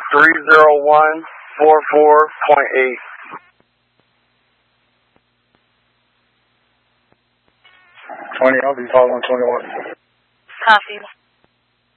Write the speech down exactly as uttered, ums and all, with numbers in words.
three zero one four four point eight. twenty, I'll be following twenty-one. Copy.